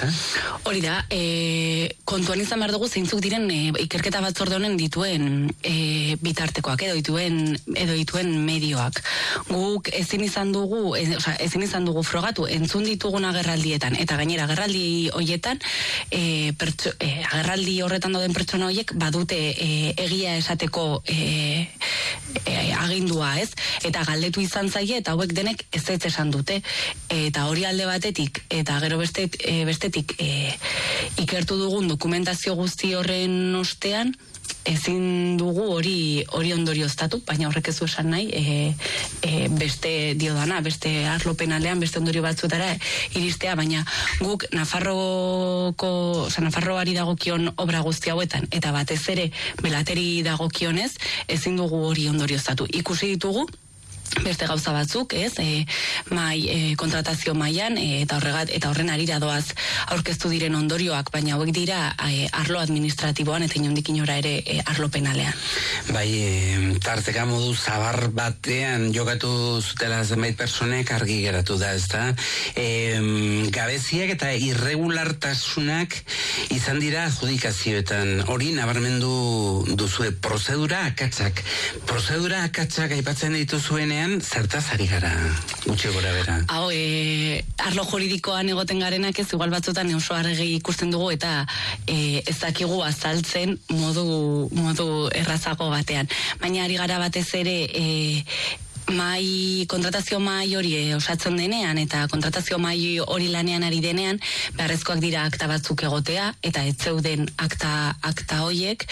ezta? Hori da, kontuan izan behar dugu zeintzuk diren ikerketa batzorde honen dituen bitartekoak edo dituen medioak. Guk ezin izan dugu frogatu entzun ditugun agerraldietan, eta gainera agerraldi horietan agerraldi horretan dauden pertsona horiek badute egia esateko agindua, ez? Eta galdetu izan zaie, eta hauek denek ez esan dute. Eta hori alde batetik, eta gero bestetik ikertu dugun dokumentazio guzti horren ostean, ezin dugu hori ondorioztatu, baina horrek ez du esan nahi beste diodana, beste arlo penalean, beste ondorio batzutara iristea, baina guk Nafarroari dagokion obra guzti hauetan, eta batez ere belateri dagokionez, ezin dugu hori ondorioztatu. Ikusi ditugu beste gauza batzuk, ez? Kontratazio mailan eta horren harira doaz aurkeztu diren ondorioak, baina hauek dira arlo administratiboan eta inondik inora ere arlo penalean. Bai, tarteka modu zabar batean jokatu zutela zenbait personek argi geratu da, ezta? Gabeziak eta irregulartasunak izan dira adjudikazioetan. Hori nabarmendu duzue, prozedura akatsak aipatzen dituzuenean zertaz ari gara, gutxi gora bera? Hau, arlo juridikoan egoten garenak ez, igual batzutan oso argi ikusten dugu eta ez dakigu azaltzen modu errazago batean. Baina ari gara batez ere kontratazio mai hori osatzen denean eta kontratazio mai hori lanean ari denean beharrezkoak dira akta batzuk egotea eta ez zeuden akta horiek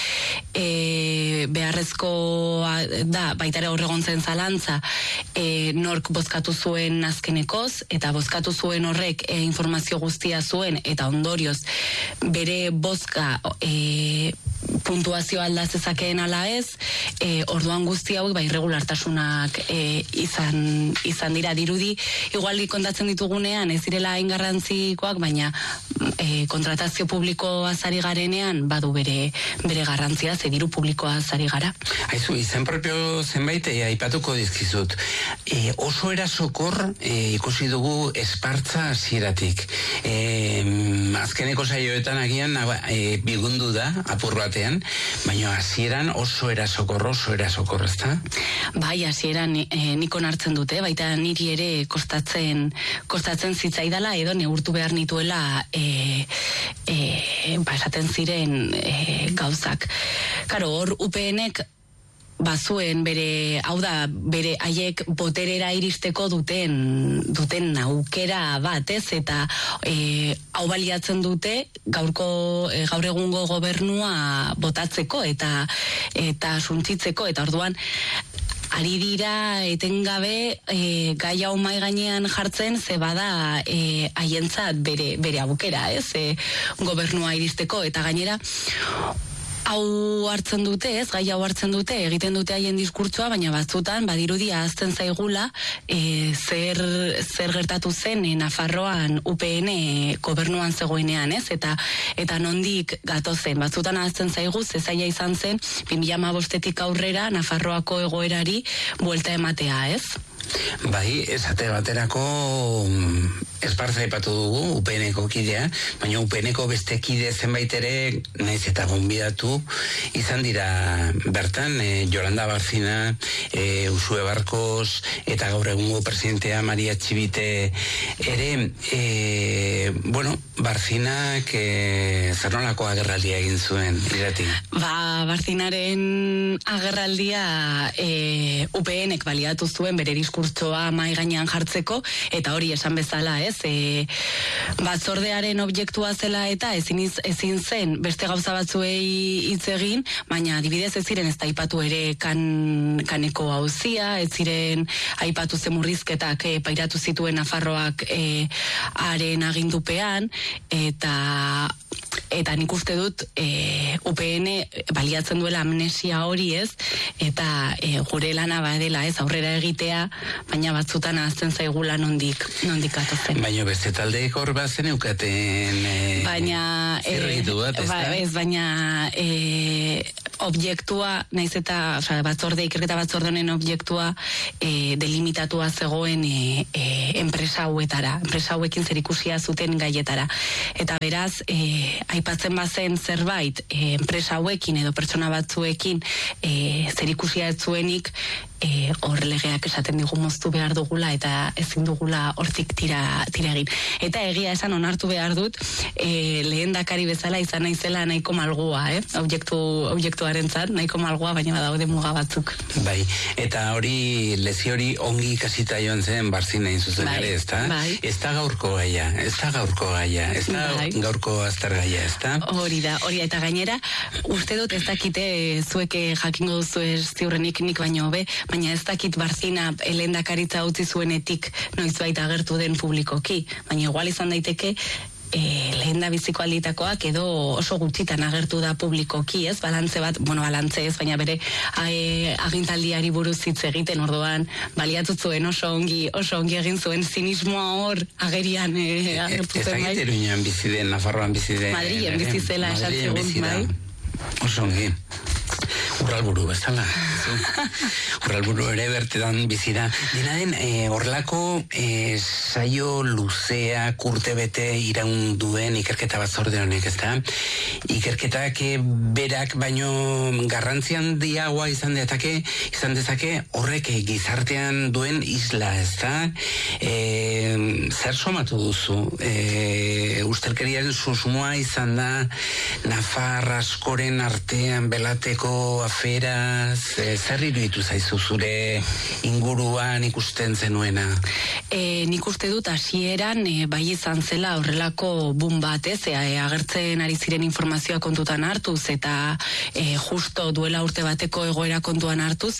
beharrezkoa da baitare horregon zen zalantza nork bozkatu zuen azkenekoz eta bozkatu zuen horrek informazio guztia zuen eta ondorioz bere bozka puntuazio aldaz ezakeen ala ez, orduan guzti hauek irregulartasunak izan dira dirudi, igual kontatzen ditugunean ez direla hain garrantzikoak, baina kontratazio publikoa zari garenean badu bere garrantzia, ze diru publikoa zari gara. Aizu, izen propio zenbait aipatuko dizkizut. Oso erasokor ikusi dugu espartza hasieratik. Azkeneko saioetan agian bigundu da, apur batean, baina hasieran oso erasokor, ezta? Bai, hasieran nik onartzen dute, baita niri ere kostatzen zitzaidala edo neurtu behar nituela esaten ziren gauzak. Karo, hor UPNek bazuen bere haiek boterera iristeko duten aukera bat, ez? Eta hau baliatzen dute gaur egungo gobernua botatzeko eta suntsitzeko, eta orduan ari dira etengabe gai hau mahai gainean jartzen, ze bada haientzat bere aukera, ez? Gobernua iristeko, eta gainera hau hartzen dute, gai hau hartzen dute, egiten dute haien diskurtsoa, baina batzutan badirudia ahazten zaigula zer gertatu zen Nafarroan UPN gobernuan zegoenean, ez? Eta nondik gatozen, batzutan ahazten zaigu, zezaia izan zen 2015 aurrera Nafarroako egoerari buelta ematea, ez? Bai, esate baterako espartza aipatu dugu, UPN-eko kidea, baina UPN-eko beste kide zenbait ere, naiz eta gonbidatu, izan dira bertan, Yolanda Barcina, Usue Barkos, eta gaur egungo presidentea Maria Txibite ere, Barcinak zer nolako agerraldia egin zuen, irati? Barcinaren agerraldia UPN-ek baliatu zuen bere diskurtsoa mahai gainean jartzeko, eta hori esan bezala, ez? Batzordearen objektua zela eta ezin zen beste gauza batzuei hitz egin, baina adibidez ez ziren ez da aipatu ere kaneko auzia, ez ziren aipatu ze murrizketak pairatu zituen Nafarroak haren agindupean, eta nik uste dut UPN baliatzen duela amnesia hori, ez? Eta gure lana badela, ez? Aurrera egitea, baina batzutan ahazten zaigula nondik atozen. Baina beste taldeek hor bazen eukaten zirritu bat, ez da? Ez, baina objektua, naiz eta ikerketa batzorde honen objektua delimitatua zegoen enpresa hauekin zerikusia zuten gaietara. Eta beraz, aipatzen bazen zerbait enpresa hauekin edo pertsona batzuekin zerikusia ez zuenik, hor legeak esaten digu moztu behar dugula eta ezin dugula hortik tira egin. Eta egia esan onartu behar dut, lehendakari bezala izan naizela nahiko malgua, objektuaren zat, nahiko malgua, baina badaude muga batzuk. Bai, eta hori, lezio hori ongi ikasita joan zen barzin egin zuzen ere, ez da? Bai. Ez da gaurko gaia, ez da gaurko aztergaia, ez da? Hori da, eta gainera, uste dut ez dakite zueke jakingo duzu ez ziurrenik nik baino hobe, baina ez dakit barzina lehendakaritza utzi zuenetik noizbait agertu den publikoki, baina igual izan daiteke lehen da biziko alditakoak edo oso gutxitan agertu da publikoki, ez? Balantze bat, balantze ez, baina bere agintaldiari buruz hitz egiten, orduan baliatu zuen oso ongi egin zuen zinismoa hor agerian agertu zen, bai? Ez Iruñan bizi den, Nafarroan bizi den. Madrilen bizi zela esatzegun, bai? Oso ongi. Urralburu, bezala. Urralburu ere bertetan bizira. Dena den, horrelako saio luzea, kurte bete iraun duen ikerketa batzorde honek, ez da? Ikerketak berak baino garrantzian diagoa izan dezake horrek gizartean duen isla, ez da? Zer somatu duzu? Ustelkeriaren susmoa izan da Nafar askoren artean belateko aferaz, zer iruditu zaizu zure inguruan ikusten zenuena? Nik uste dut hasieran bai izan zela horrelako boom bat, agertzen ari ziren informazioa kontutan hartuz eta justo duela urte bateko egoera kontuan hartuz,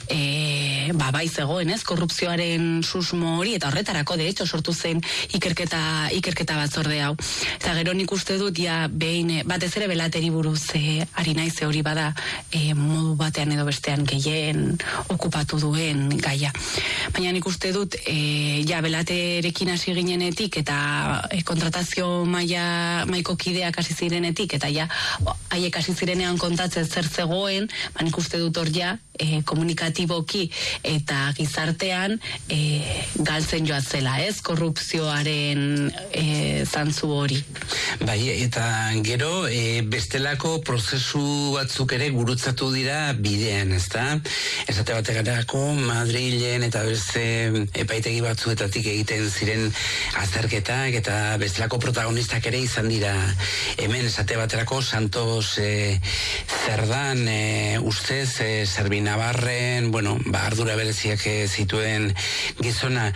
bai zegoen, korrupzioaren susmo hori, eta horretarako de hecho sortu zen ikerketa batzorde hau. Eta gero nik uste dut behin batez ere belateri buruz ari naiz, hori bada modu batean edo bestean gehien okupatu duen gaia. Baina nik uste dut belaterekin hasi ginenetik eta kontratazio maiko kideak hasi zirenetik eta haiek hasi zirenean kontatzen zer zegoen, nik uste dut hor komunikatiboki eta gizartean galtzen joatzela, korrupzioaren zantzu hori. Bai, eta gero bestelako prozesu batzuk ere gurutzatu dira bidean, ez da? Esate bategarako Madrilen eta beste epaitegi batzuetatik egiten ziren azterketak eta bestelako protagonistak ere izan dira hemen, esate baterako Santos Zerdan ustez Zerbinabarren, ardura bereziak zituen gizona.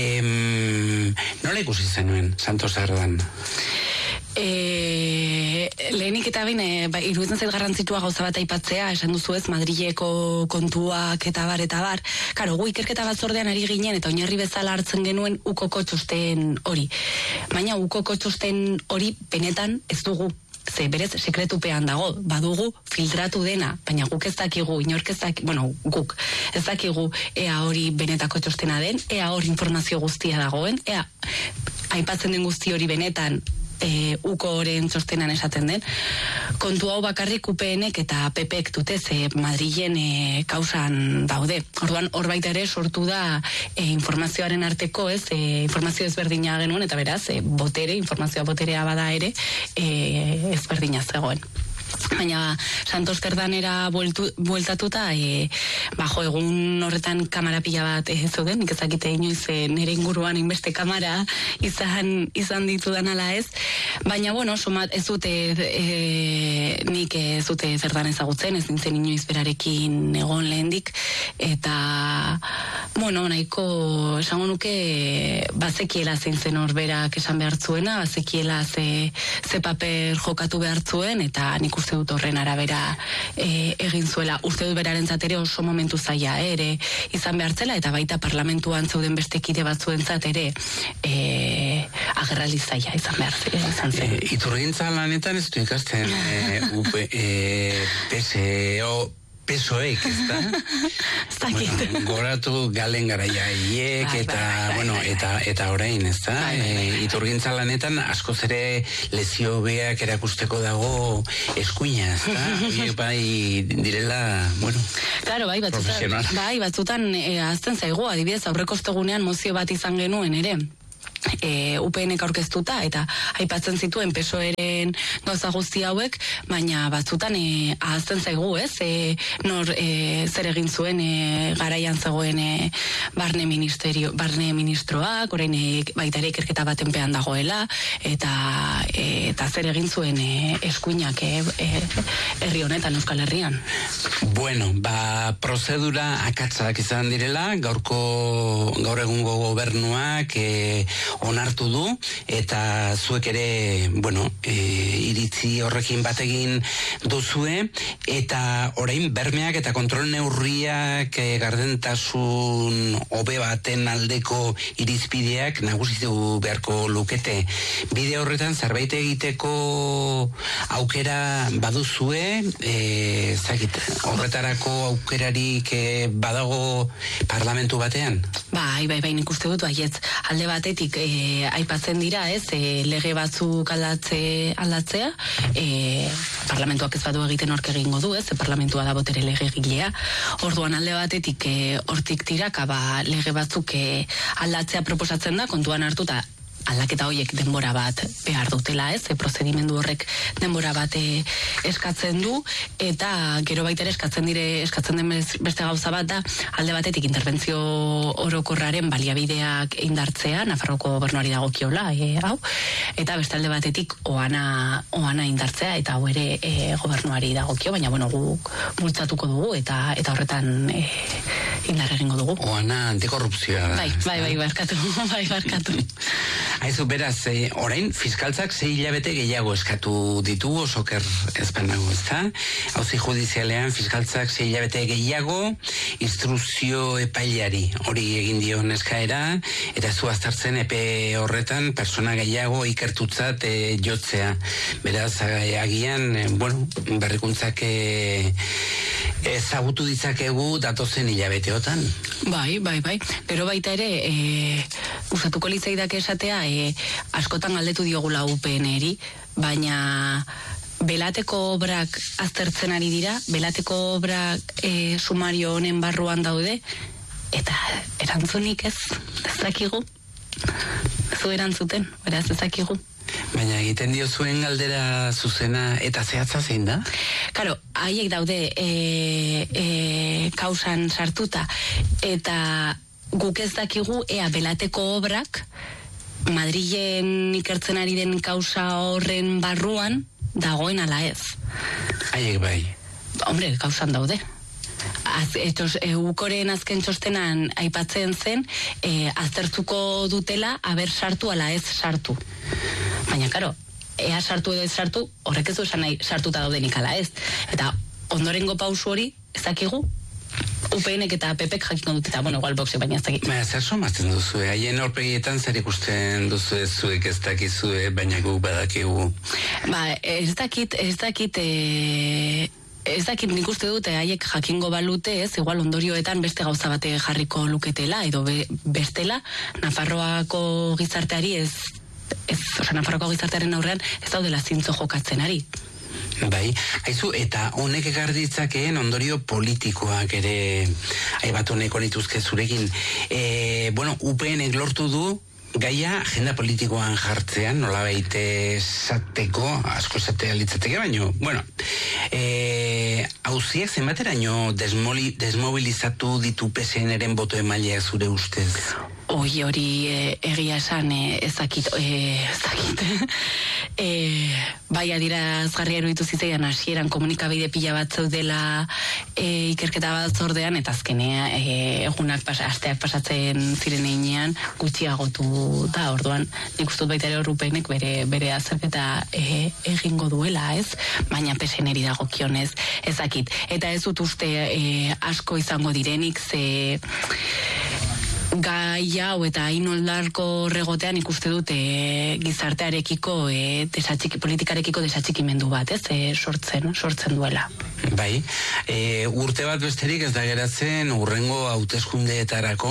Nola ikusi zenuen Santos Zerdan? Lehenik eta bain, iruditzen zait garrantzitua gauza bat aipatzea, esan duzu ez, Madrileko kontuak eta bar. Karo, gu ikerketa batzordean ari ginen eta oinarri bezala hartzen genuen ukoko txosten hori. Baina ukoko txosten hori benetan ez dugu. Ze berez sekretupean dago, badugu filtratu dena, baina guk ez dakigu, guk ez dakigu ea hori benetako txostena den, ea hor informazio guztia dagoen, ea aipatzen den guzti hori benetan ukoren txostenan esaten den. Kontu hau bakarrik UPNek eta PPek dute, ze Madrilen kausan daude. Orduan, hor baita ere sortu da informazioaren arteko, informazio ezberdina genuen, eta beraz, informazioa boterea bada ere, ezberdina zegoen. Baina Santos Zerdanera bueltatuta egun horretan kamara pila bat zeuden, nik ezakite inoiz nire inguruan inbeste kamara izan ditudan ala ez, baina ez dute nik ez dute Zerdan ezagutzen, ez nintzen inoiz berarekin egon lehendik, eta nahiko esango nuke bazekiela zein zen hor berak esan behar zuena, bazekiela ze paper jokatu behar zuen, eta nik uste dut horren arabera egin zuela. Uste dut beraren ere oso momentu zaila ere izan behartzela, eta baita parlamentuan zeuden beste kide batzuentzat ere agerraldi zaila izan zen. Iturgintza lanetan ez du ikasten PSO pesoek, ez da? Bueno, goratu galen garaia hiek, eta orain, ez da? Iturgintza lanetan askoz ere lezio beak erakusteko dago eskuina, ez da? Horiek bai direla, bueno, claro, profesional. Batzutan azten zaigu, adibidez aurreko ostegunean mozio bat izan genuen ere. UPNek aurkeztuta eta aipatzen zituen PSOEren gauza guzti hauek, baina batzutan ahazten zaigu, ez? Zer egin zuen garaian zegoen barne ministroak, orain baita ere ikerketa batenpean dagoela, eta zer egin zuen eskuinak herri honetan, Euskal Herrian. Bueno, prozedura akatzak izan direla, gaur egungo gobernuak onartu du, eta zuek ere, bueno, iritzi horrekin bategin duzue, eta orain bermeak eta kontrol neurriak gardentasun hobe baten aldeko irizpideak nagusitu beharko lukete. Bide horretan zerbait egiteko aukera baduzue, horretarako aukerarik badago parlamentu batean? Bai, nik uste dut, baietz, alde batetik aipatzen dira, ez, lege batzuk aldatzea, parlamentuak ez badu egiten hork egingo du, ez, parlamentua da botere lege egilea, orduan alde batetik hortik tiraka, lege batzuk aldatzea proposatzen da, kontuan hartuta, aldaketa horiek denbora bat behar dutela, ez? Prozedimendu horrek denbora bat eskatzen du, eta gero baita ere eskatzen den beste gauza bat da, alde batetik interbentzio orokorraren baliabideak indartzea, Nafarroko gobernuari dagokiola, hau, eta beste alde batetik oana indartzea, eta hau ere gobernuari dagokio, baina bueno, guk bultzatuko dugu, eta horretan indar egingo dugu. Oana antikorrupzioa da. Bai, barkatu. Aizu, beraz, orain, fiskaltzak 6 hilabete gehiago eskatu ditu, osoker ezpanago, ez da? Auzi judizialean, fiskaltzak 6 hilabete gehiago, instruzio epaileari hori egin dio eskaera, eta zu aztertzen epe horretan, persona gehiago ikertutzat jotzea. Beraz, agian, bueno, berrikuntzak ezagutu ditzakegu datozen hilabeteotan. Bai. Gero baita ere, usatuko litzaidak esatea, askotan galdetu diogula UPN-eri, baina belateko obrak aztertzen ari dira, belateko obrak sumario honen barruan daude, eta erantzunik ez dakigu. Zu erantzuten, beraz ez dakigu. Baina egiten dio zuen galdera zuzena eta zehatza zein da? Karo, haiek daude kausan sartuta, eta guk ez dakigu ea belateko obrak Madrilen ikertzen ari den kausa horren barruan dagoen ala ez. Haiek bai. Hombre, kausan daude. Ukoren azken txostenan aipatzen zen, aztertuko dutela aber sartu ala ez sartu. Baina, karo, ea sartu edo ez sartu, horrek ez du esan nahi sartuta daudenik ala ez. Eta ondorengo pausu hori ezakigu, UPNek eta PPek jakiko dut, eta, bueno, igual boxe, baina ez dakit. Zer somazten duzu, haien horpegietan zer ikusten duzu zuek ez dakizue, baina guk badakigu. Ez dakit, nik uste dute haiek jakingo balute, ez, igual ondorioetan beste gauza bate jarriko luketela, edo bestela, Nafarroako gizarteari Nafarroako gizartearen aurrean ez daudela zintzo jokatzen ari. Bai, haizu, eta honek ekar ditzakeen ondorio politikoak ere aibatu nahiko nituzke zurekin. Bueno, UPNek lortu du gaia agenda politikoan jartzean, nolabait esateko, asko esatea litzateke, baino, bueno, auziak zenbateraino desmobilizatu ditu PSN-eren boto emaileak zure ustez? Hori egia esan ezakit. Bai, adierazgarria eruditu zitzaidan hasieran komunikabide pila bat zeudela ikerketa batzordean, eta azkenea asteak pasatzen ziren heinean gutxiagotu da, orduan nik uste dut baita ere UPNek bere azterketa egingo duela, ez? Baina PSN-eri dagokionez ezakit. Eta ez dut uste asko izango direnik, ze gai hau eta inoldarko regotean ikuste dute gizartearekiko politikarekiko desatxikimendu bat, sortzen duela. Bai, urte bat besterik ez da geratzen urrengo hauteskundeetarako.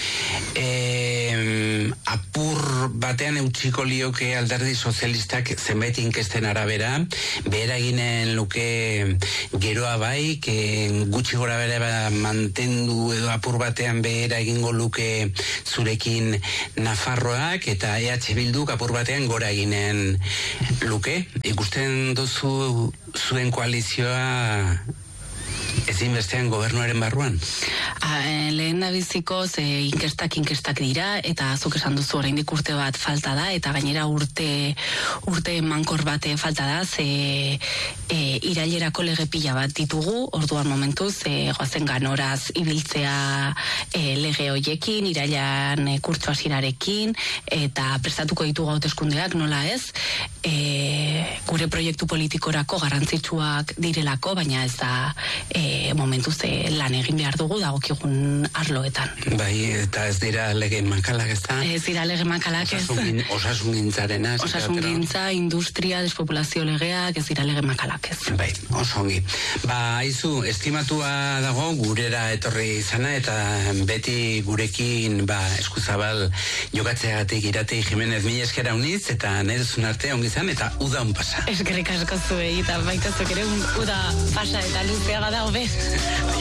Apur batean eutxiko lioke Alderdi Sozialistak zenbait inkesten arabera, behera eginen luke geroa bai, gutxi gora bere mantendu edo apur batean behera egingo luke zurekin Nafarroak, eta EH Bilduk apur batean gora eginen luke. Ikusten duzu zuen koalizioa ezinbestean gobernuaren barruan? Lehen nabizikoz inkestak dira, eta zuk esan duzu oraindik urte bat falta da, eta gainera urte mankor bate falta da, irailerako lege pila bat ditugu, orduan momentuz, goazen ganoraz ibiltzea lege hoiekin, irailan kurtso hasirarekin, eta prestatuko ditugu hauteskundeak, nola ez, gure proiektu politikorako garrantzitsuak direlako, baina ez da momentuz lan egin behar dugu dagokigun arloetan. Bai, eta ez dira lege makalak, ez da? Ez dira lege makalak, ez. Osasungintzarena. Osasungintza, industria, despopulazio legeak, ez dira lege makalak, ez. Bai, oso ongi. Aizu, estimatua dago gurera etorri izana, eta beti gurekin eskuzabal jokatzeagatik Irati Jimenez, mila eskera uniz, eta nahi duzun arte ongi izan, eta uda un pasa. Eskerrik asko zuei, eta baita zuk ere uda pasa eta luzeaga da hobe.